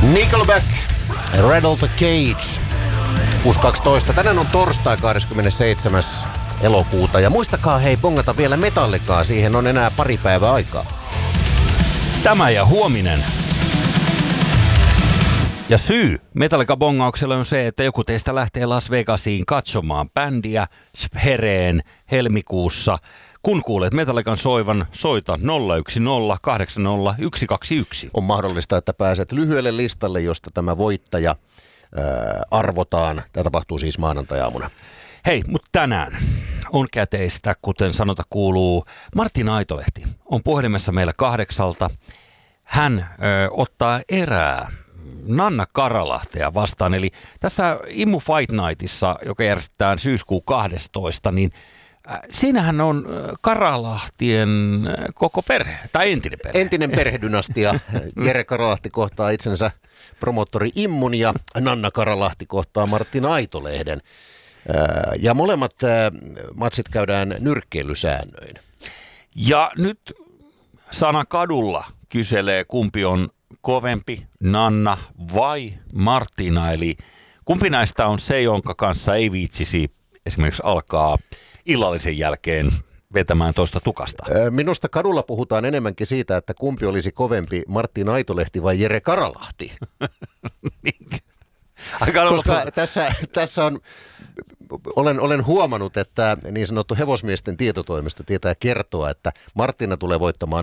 Nickelback, Rattle the Cage, 6.12. Tänään on torstai 27. elokuuta. Ja muistakaa hei bongata vielä Metallicaa, siihen on enää pari päivää aikaa. Tämä ja huominen. Ja syy Metallica-bongauksella on se, että joku teistä lähtee Las Vegasiin katsomaan bändiä Sphereen helmikuussa. Kun kuulet Metallican soivan, soita 010 80 121. On mahdollista, että pääset lyhyelle listalle, josta tämä voittaja arvotaan. Tämä tapahtuu siis maanantai-aamuna. Hei, mutta tänään on käteistä, kuten sanota kuuluu. Martin Aitolehti on puhelimessa meillä 8. Hän ottaa erää Nanna Karalahtea vastaan. Eli tässä Immu Fight Nightissa, joka järjestetään syyskuun 12, niin siinähän on Karalahtien koko perhe, tai entinen perhe. Entinen perhedynastia. Jere Karalahti kohtaa itsensä promoottori Immun ja Nanna Karalahti kohtaa Martin Aitolehden. Ja molemmat matsit käydään nyrkkeilysäännöin. Ja nyt sana kadulla kyselee, kumpi on kovempi, Nanna vai Martina. Eli kumpi näistä on se, jonka kanssa ei viitsisi esimerkiksi alkaa illallisen jälkeen vetämään toista tukasta? Minusta kadulla puhutaan enemmänkin siitä, että kumpi olisi kovempi, Martin Aitolehti vai Jere Karalahti. Koska tässä on, olen huomannut, että niin sanottu hevosmiesten tietotoimisto tietää kertoa, että Martina tulee voittamaan